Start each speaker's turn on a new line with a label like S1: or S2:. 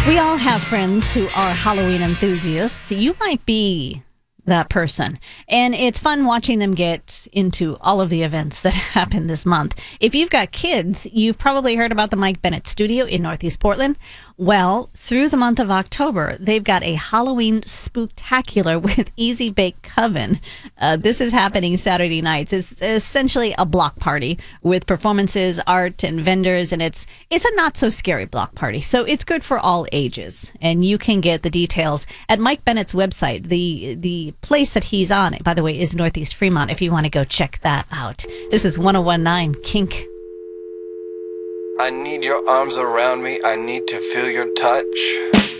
S1: We all have friends who are Halloween enthusiasts. You might be that person. And it's fun watching them get into all of the events that happen this month. If you've got kids, you've probably heard about the Mike Bennett Studio in Northeast Portland. Well, through the month of October, they've got a Halloween spooktacular with Easy Bake Coven. This is happening Saturday nights. It's essentially a block party with performances, art, and vendors, and it's a not-so-scary block party, so it's good for all ages. And you can get the details at Mike Bennett's website. The place that he's on, by the way, is Northeast Fremont, if you want to go check that out. This is 101.9 Kink.
S2: I need your arms around me. I need to feel your touch.